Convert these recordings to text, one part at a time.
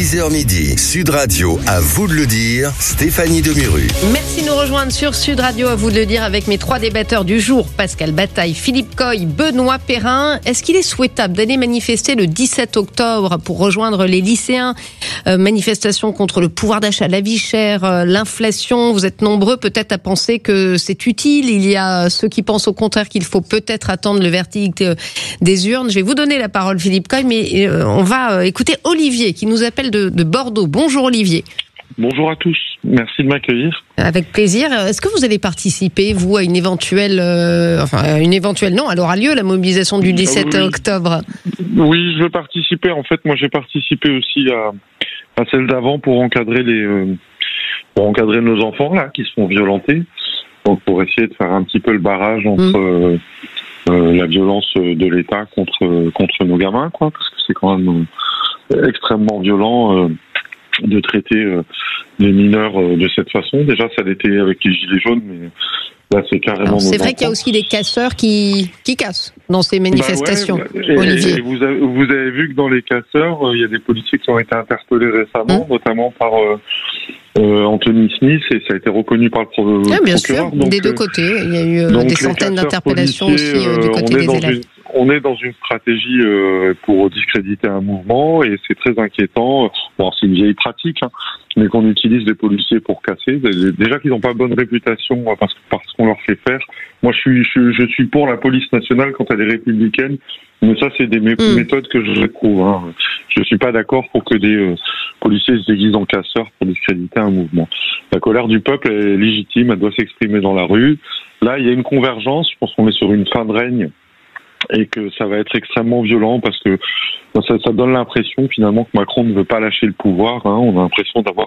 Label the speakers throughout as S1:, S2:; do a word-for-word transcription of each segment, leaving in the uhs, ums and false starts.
S1: dix heures midi, Sud Radio, à vous de le dire, Stéphanie Demuru.
S2: Merci de nous rejoindre sur Sud Radio, à vous de le dire, avec mes trois débatteurs du jour, Pascal Bataille, Philippe Coy, Benoît Perrin. Est-ce qu'il est souhaitable d'aller manifester le dix-sept octobre pour rejoindre les lycéens? euh, Manifestation contre le pouvoir d'achat, la vie chère, euh, l'inflation. Vous êtes nombreux peut-être à penser que c'est utile. Il y a ceux qui pensent au contraire qu'il faut peut-être attendre le verdict euh, des urnes. Je vais vous donner la parole, Philippe Coy, mais euh, on va euh, écouter Olivier qui nous appelle de, de Bordeaux. Bonjour Olivier.
S3: Bonjour à tous, merci de m'accueillir.
S2: Avec plaisir. Est-ce que vous allez participer, vous, à une éventuelle, euh, enfin, une éventuelle, non, elle aura lieu, la mobilisation du dix-sept oui. octobre?
S3: Oui, je veux participer. En fait, moi, j'ai participé aussi à, à celle d'avant pour encadrer les, euh, pour encadrer nos enfants, là, qui se font violenter. Donc, pour essayer de faire un petit peu le barrage entre, mmh. euh, euh, la violence de l'État contre, contre nos gamins, quoi, parce que c'est quand même euh, extrêmement violent, euh, de traiter euh, les mineurs euh, de cette façon. Déjà, ça l'était avec les gilets jaunes, mais là, c'est carrément... Alors,
S2: c'est vrai enfants. Qu'il y a aussi des casseurs qui, qui cassent dans ces manifestations,
S3: bah ouais, et,
S2: Olivier.
S3: Et vous, avez, vous avez vu que dans les casseurs, il euh, y a des policiers qui ont été interpellés récemment, mmh. notamment par euh, euh, Anthony Smith, et ça a été reconnu par le pro-
S2: ah, bien
S3: procureur.
S2: Sûr,
S3: donc,
S2: des deux côtés. Il y a eu euh, des centaines d'interpellations aussi euh, du côté des élèves.
S3: Une... On est dans une stratégie euh, pour discréditer un mouvement et c'est très inquiétant. Bon, c'est une vieille pratique, hein, mais qu'on utilise des policiers pour casser. Déjà qu'ils n'ont pas bonne réputation parce, parce qu'on leur fait faire. Moi, je suis, je, je suis pour la police nationale quand elle est républicaine, mais ça, c'est des mé- mmh. méthodes que je retrouve. Hein. Je suis pas d'accord pour que des euh, policiers se déguisent en casseurs pour discréditer un mouvement. La colère du peuple est légitime, elle doit s'exprimer dans la rue. Là, il y a une convergence. Je pense qu'on est sur une fin de règne. Et que ça va être extrêmement violent parce que ça, ça donne l'impression finalement que Macron ne veut pas lâcher le pouvoir. Hein. On a l'impression d'avoir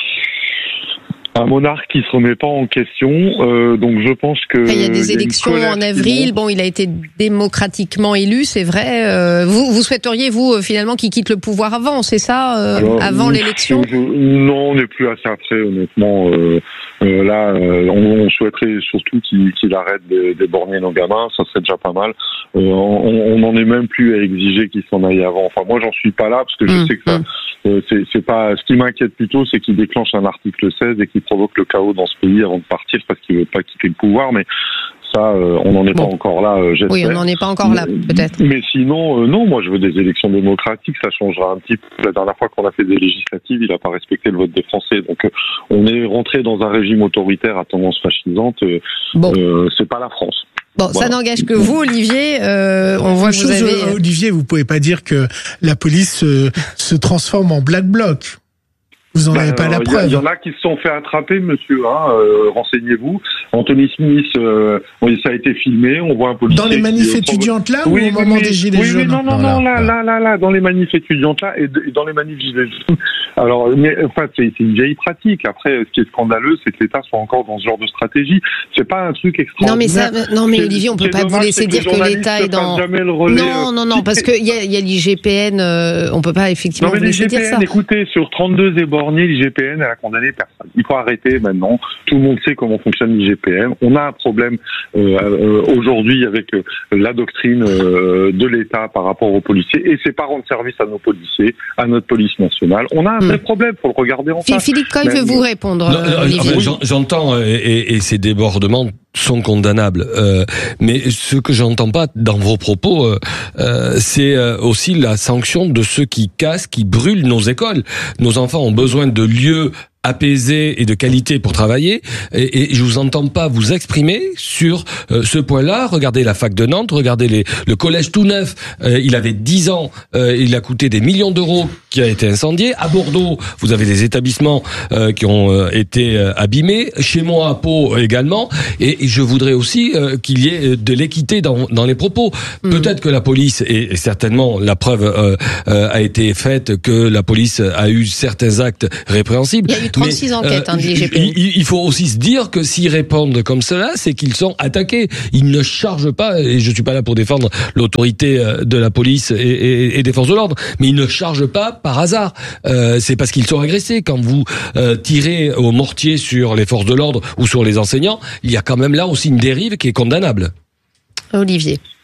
S3: un, un monarque qui se remet pas en question. Euh, donc je pense que
S2: il y a des élections en avril. Bon, il a été démocratiquement élu, c'est vrai. Euh, vous, vous souhaiteriez vous finalement qu'il quitte le pouvoir avant, c'est ça, euh, Alors, avant l'élection?
S3: je, Non, on n'est plus assez après, honnêtement. Euh, euh, là, euh, on, on souhaiterait surtout qu'il, qu'il arrête de d'éborgner nos gamins. Ça serait déjà pas mal. Euh, on, on en est même plus à exiger qu'il s'en aille avant. Enfin, moi, j'en suis pas là parce que je mmh, sais que ça, mmh. euh, c'est, c'est pas. Ce qui m'inquiète plutôt, c'est qu'il déclenche un article seize et qu'il provoque le chaos dans ce pays avant de partir parce qu'il veut pas quitter le pouvoir. Mais ça, euh, on n'en est bon. pas encore là. Euh, j'espère.
S2: Oui, on n'en est pas encore là, peut-être.
S3: Mais sinon, euh, non. Moi, je veux des élections démocratiques. Ça changera un petit peu. La dernière fois qu'on a fait des législatives, il a pas respecté le vote des Français. Donc, euh, on est rentré dans un régime autoritaire à tendance fascisante. Euh, bon. euh, c'est pas la France.
S2: Bon, voilà. Ça n'engage que vous, Olivier. Euh, on voit que vous avez...
S4: Olivier, vous pouvez pas dire que la police euh, se transforme en black bloc. Vous n'en avez bah, pas la preuve.
S3: Il y, y en a qui se sont fait attraper, monsieur. Hein, euh, renseignez-vous. Anthony Smith, euh, ça a été filmé. On voit un policier.
S4: Dans les manifs étudiantes là,
S3: oui,
S4: ou au moment
S3: mais,
S4: des gilets
S3: oui,
S4: jaunes?
S3: Oui, non, non, non, là, là, là, là, dans les manifs étudiantes là et, de, et dans les manifs gilets jaunes. Alors, mais enfin, c'est, c'est une vieille pratique. Après, ce qui est scandaleux, c'est que l'État soit encore dans ce genre de stratégie. C'est pas un truc extraordinaire.
S2: Non, mais ça, non, mais Olivier, on peut pas vous laisser dire que l'État est dans.
S3: Relais,
S2: non, non, non, parce que il y a, y a l'I G P N. Euh, on peut pas effectivement
S3: non, mais
S2: vous laisser
S3: l'I G P N,
S2: dire ça.
S3: Écoutez, sur trente-deux éborgnés, l'I G P N elle a condamné personne. Il faut arrêter maintenant. Tout le monde sait comment fonctionne l'I G P N. On a un problème euh, euh, aujourd'hui avec euh, la doctrine euh, de l'État par rapport aux policiers, et c'est pas rendre service à nos policiers, à notre police nationale. On a un mmh. vrai problème. Faut le regarder en face.
S2: Philippe Coy veut vous répondre. Non, euh, Olivier.
S5: Enfin, j'en, j'entends et, et, et ces débordements sont condamnables. Euh, mais ce que j'entends pas dans vos propos, euh, euh, c'est euh, aussi la sanction de ceux qui cassent, qui brûlent nos écoles. Nos enfants ont besoin de lieux apaisé et de qualité pour travailler, et, et je vous entends pas vous exprimer sur euh, ce point-là. Regardez la fac de Nantes, regardez les, le collège tout neuf, euh, il avait dix ans, euh, il a coûté des millions d'euros, qui a été incendié. À Bordeaux, vous avez des établissements euh, qui ont euh, été euh, abîmés. Chez moi, à Pau également, et, et je voudrais aussi euh, qu'il y ait de l'équité dans, dans les propos. Mmh. Peut-être que la police, et, et certainement la preuve euh, euh, a été faite que la police a eu certains actes répréhensibles.
S2: trente-six enquêtes, hein, de l'I G P N.
S5: Il, il faut aussi se dire que s'ils répondent comme cela, c'est qu'ils sont attaqués. Ils ne chargent pas, et je suis pas là pour défendre l'autorité de la police et, et, et des forces de l'ordre, mais ils ne chargent pas par hasard. Euh, c'est parce qu'ils sont agressés. Quand vous euh, tirez au mortier sur les forces de l'ordre ou sur les enseignants, il y a quand même là aussi une dérive qui est condamnable.
S2: Olivier.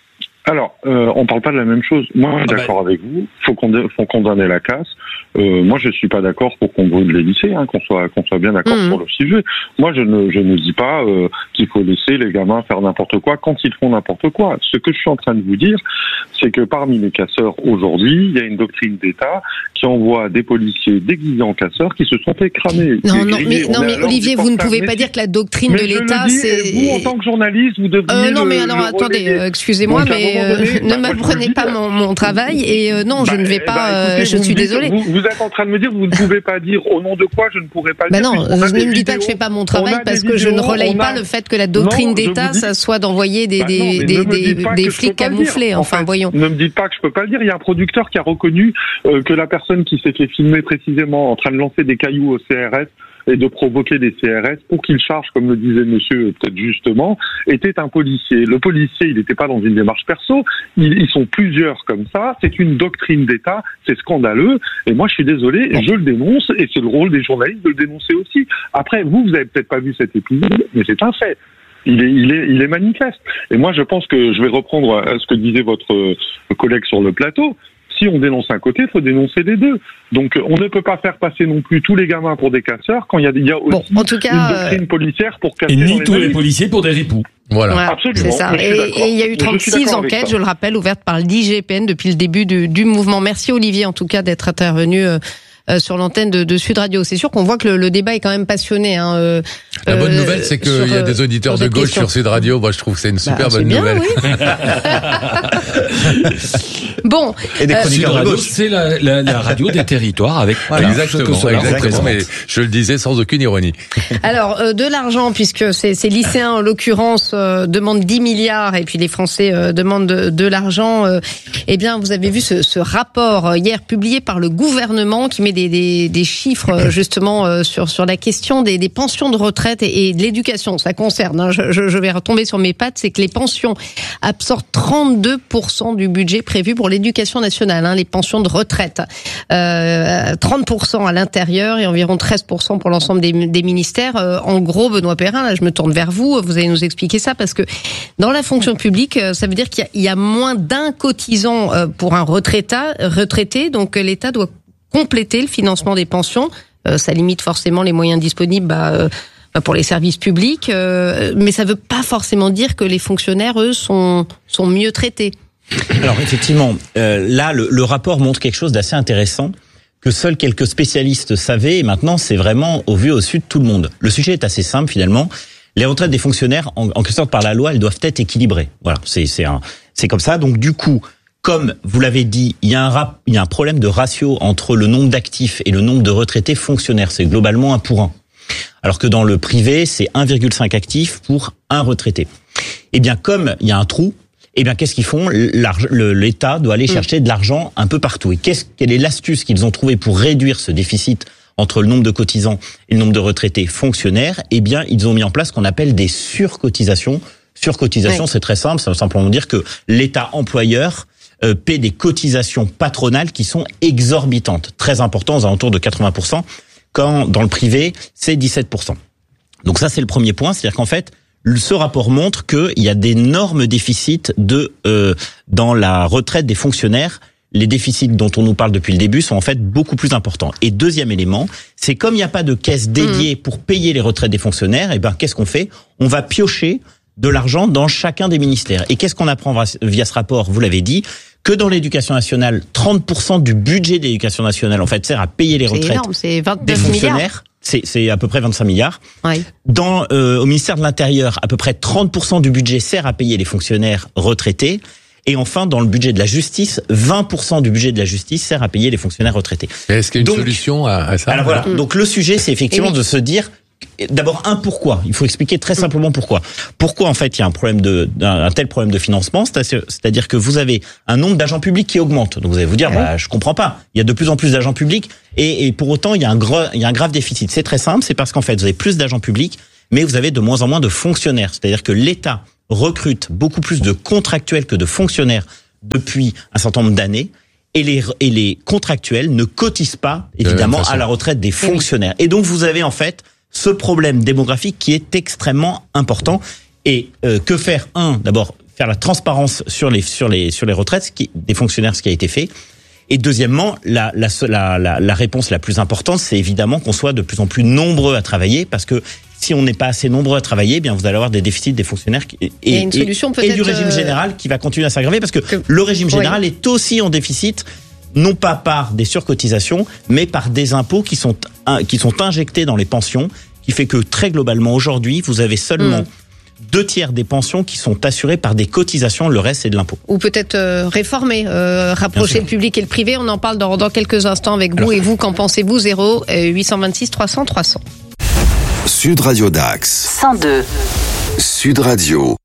S3: Alors, euh, on parle pas de la même chose. Moi, je suis
S6: ah
S3: d'accord
S6: bah...
S3: avec vous. Faut qu'on faut condamner la casse. Euh, moi, je suis pas d'accord pour qu'on brûle les lycées, hein, qu'on soit qu'on soit bien d'accord mmh. sur le sujet. Moi, je ne je ne dis pas euh, qu'il faut laisser les gamins faire n'importe quoi quand ils font n'importe quoi. Ce que je suis en train de vous dire, c'est que parmi les casseurs aujourd'hui, il y a une doctrine d'État qui envoie des policiers déguisés en casseurs qui se sont fait cramer.
S2: Non, non, mais, non, mais Olivier, vous ne pouvez pas dire que la doctrine de l'État, c'est...
S3: Vous, en tant que journaliste, vous devriez...
S2: Euh, non, mais alors, attendez, euh, excusez-moi, mais euh, donné, ne bah, m'apprenez pas mon, mon travail, et euh, non, bah, je ne vais pas... Bah, écoutez, euh, je suis désolée.
S3: Vous, vous êtes en train de me dire, vous ne pouvez pas dire au nom de quoi je ne pourrais pas le
S2: bah
S3: dire.
S2: Non, je ne me dis pas que je fais pas mon travail, parce que je ne relaye pas le fait que la doctrine d'État, ça soit d'envoyer des des flics camouflés, enfin, voyons.
S3: Ne me dites pas que je peux pas le dire. Il y a un producteur qui a reconnu que la personne qui s'est fait filmer précisément en train de lancer des cailloux au C R S et de provoquer des C R S pour qu'il charge, comme le disait monsieur peut-être justement, était un policier. Le policier, il n'était pas dans une démarche perso, ils, ils sont plusieurs comme ça, c'est une doctrine d'État, c'est scandaleux, et moi je suis désolé, je le dénonce, et c'est le rôle des journalistes de le dénoncer aussi. Après, vous, vous avez peut-être pas vu cet épisode, mais c'est un fait. Il est, il est, il est manifeste. Et moi, je pense que je vais reprendre ce que disait votre collègue sur le plateau. Si on dénonce un côté, il faut dénoncer les deux. Donc, on ne peut pas faire passer non plus tous les gamins pour des casseurs quand il y a, il y a aussi
S2: bon, en tout cas,
S3: une doctrine policière pour casser.
S6: Et ni
S3: les
S6: tous
S3: amis.
S6: les policiers pour des ripoux. Voilà.
S2: voilà
S3: absolument.
S2: C'est ça. Et, et il y a eu trente-six enquêtes, je le rappelle, ouvertes par l'I G P N depuis le début du, du mouvement. Merci Olivier, en tout cas, d'être intervenu euh, Euh, sur l'antenne de, de Sud Radio. C'est sûr qu'on voit que le, le débat est quand même passionné. Hein, euh,
S7: la bonne nouvelle, c'est qu'il y a des auditeurs de gauche sur Sud Radio. Moi, je trouve que c'est une super bah, bonne bien, nouvelle.
S2: Oui. Bon.
S6: Et des chroniqueurs euh, de gauche. C'est la, la, la radio des territoires avec
S7: voilà, exactement, que cela exactement. Mais je le disais sans aucune ironie.
S2: Alors, euh, de l'argent, puisque ces, ces lycéens, en l'occurrence, euh, demandent dix milliards et puis les Français euh, demandent de, de l'argent. Euh, eh bien, vous avez vu ce, ce rapport hier publié par le gouvernement qui met Des, des, des chiffres justement euh, sur sur la question des, des pensions de retraite et, et de l'éducation. Ça concerne. Hein, je, je vais retomber sur mes pattes. C'est que les pensions absorbent trente-deux pour cent du budget prévu pour l'éducation nationale. Hein, les pensions de retraite, euh, trente pour cent à l'intérieur et environ treize pour cent pour l'ensemble des, des ministères. Euh, en gros, Benoît Perrin, là, je me tourne vers vous. Vous allez nous expliquer ça parce que dans la fonction publique, ça veut dire qu'il y a, il y a moins d'un cotisant pour un retraité. Retraité, donc l'État doit compléter le financement des pensions, euh, ça limite forcément les moyens disponibles bah, euh, pour les services publics, euh, mais ça ne veut pas forcément dire que les fonctionnaires, eux, sont, sont mieux traités.
S8: Alors effectivement, euh, là, le, le rapport montre quelque chose d'assez intéressant que seuls quelques spécialistes savaient, et maintenant c'est vraiment au vu au su de tout le monde. Le sujet est assez simple finalement. Les retraites des fonctionnaires, en, en quelque sorte par la loi, elles doivent être équilibrées. Voilà, c'est, c'est, un, c'est comme ça. Donc du coup, comme vous l'avez dit, il y a un rap, il y a un problème de ratio entre le nombre d'actifs et le nombre de retraités fonctionnaires. C'est globalement un pour un. Alors que dans le privé, c'est un virgule cinq actifs pour un retraité. Eh bien, comme il y a un trou, eh bien, qu'est-ce qu'ils font? L'État doit aller chercher de l'argent un peu partout. Et qu'est-ce, quelle est l'astuce qu'ils ont trouvée pour réduire ce déficit entre le nombre de cotisants et le nombre de retraités fonctionnaires? Eh bien, ils ont mis en place ce qu'on appelle des surcotisations. Surcotisation, ouais. C'est très simple. Ça veut simplement dire que l'État employeur Euh, paient des cotisations patronales qui sont exorbitantes, très importantes, aux alentours de quatre-vingts pour cent, quand dans le privé, c'est dix-sept pour cent. Donc ça, c'est le premier point, c'est-à-dire qu'en fait, ce rapport montre qu'il y a d'énormes déficits de euh, dans la retraite des fonctionnaires. Les déficits dont on nous parle depuis le début sont en fait beaucoup plus importants. Et deuxième élément, c'est comme il n'y a pas de caisse dédiée pour payer les retraites des fonctionnaires, et ben qu'est-ce qu'on fait? On va piocher de l'argent dans chacun des ministères. Et qu'est-ce qu'on apprend via ce rapport? Vous l'avez dit, que dans l'éducation nationale, trente pour cent du budget de l'éducation nationale, en fait, sert à payer les retraites énorme,
S2: c'est vingt-neuf
S8: des fonctionnaires.
S2: Milliards.
S8: C'est, c'est à peu près vingt-cinq milliards.
S2: Ouais.
S8: Dans, euh, au ministère de l'Intérieur, à peu près trente pour cent du budget sert à payer les fonctionnaires retraités. Et enfin, dans le budget de la justice, vingt pour cent du budget de la justice sert à payer les fonctionnaires retraités.
S7: Et est-ce qu'il y a une
S8: Donc,
S7: solution à, à ça?
S8: Alors voilà. Mmh. Donc le sujet, c'est effectivement oui. de se dire, d'abord un pourquoi. Il faut expliquer très simplement pourquoi. Pourquoi en fait il y a un problème de un tel problème de financement, c'est-à-dire que vous avez un nombre d'agents publics qui augmente. Donc vous allez vous dire, bah je comprends pas. Il y a de plus en plus d'agents publics et, et pour autant il y a un gros, il y a un grave déficit. C'est très simple, c'est parce qu'en fait vous avez plus d'agents publics, mais vous avez de moins en moins de fonctionnaires. C'est-à-dire que l'État recrute beaucoup plus de contractuels que de fonctionnaires depuis un certain nombre d'années. Et les, et les contractuels ne cotisent pas évidemment à la retraite des fonctionnaires. Et donc vous avez en fait ce problème démographique qui est extrêmement important. Et euh, que faire? Un, d'abord, faire la transparence sur les sur les sur les retraites, ce qui, des fonctionnaires, ce qui a été fait. Et deuxièmement, la la la la, la réponse la plus importante, c'est évidemment qu'on soit de plus en plus nombreux à travailler, parce que si on n'est pas assez nombreux à travailler, eh bien vous allez avoir des déficits des fonctionnaires et,
S2: et, une solution
S8: et, et du régime général qui va continuer à s'aggraver, parce que, que le régime général oui. est aussi en déficit, non pas par des surcotisations, mais par des impôts qui sont qui sont injectés dans les pensions, qui fait que très globalement aujourd'hui, vous avez seulement mmh. deux tiers des pensions qui sont assurées par des cotisations, le reste c'est de l'impôt.
S2: Ou peut-être euh, réformer, euh, rapprocher le public et le privé. On en parle dans, dans quelques instants avec vous. Alors, et vous, qu'en pensez-vous? Zéro huit cent vingt-six trois cents trois cents.
S1: Sud Radio Dax
S9: cent deux.
S1: Sud Radio.